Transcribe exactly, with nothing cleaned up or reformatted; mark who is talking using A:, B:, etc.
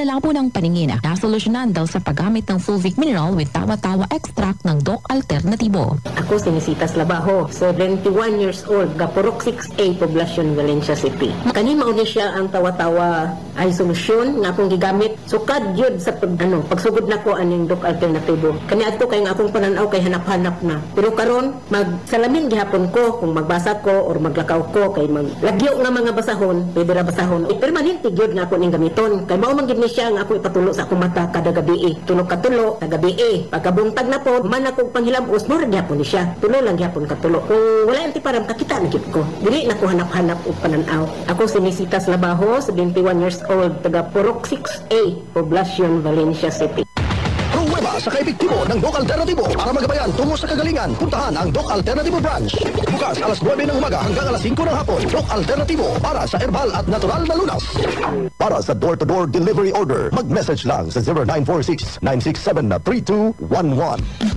A: malabo ng paningin na solusyonan dahil sa paggamit ng fulvic mineral with tawa-tawa extract ng Doc Alternatibo.
B: Ako si Nisitas Labajo, seventy-one years old, Gapurok six A, Poblacion, Valencia City. Kani mao ni siya ang tawa-tawa ay solusyon nga akong gigamit. Sukad yun sa pag, ano, pagsugod nako aning Doc Alternatibo. Kani adto kay nga akong pananaw kay hanap-hanap na. Pero karon magsalamin gihapon ko kung magbasa ko or maglakaw ko kay maglagyo nga mga basahon, pwede ra basahon. E, permanente gyud nga ako ning gamiton. Kay mao man gid ni siya nga ako ipatulo sa akong mata kada gabi. Tulo ka tulo kada gabi. Pagkabuntag na po, man akong panghilamos, mura gyapon ni siya. Tulo lang gyapon katulo. Kung wala anti param kakita na gyud ko. Dili na ko hanap-hanap og pananaw. Ako si Nisitas Labajo, seventy-one years old, taga Purok six A, Poblacion, Valencia City.
C: Pruweba sa kaepektibo ng Doc Alternatibo. Para magabayan tungo sa kagalingan, puntahan ang Doc Alternatibo branch. Bukas alas nuwebe ng umaga hanggang alas singko ng hapon. Doc Alternatibo para sa herbal at natural na lunas. Para sa door-to-door delivery order, mag-message lang sa zero nine four six, nine six seven, three two one one.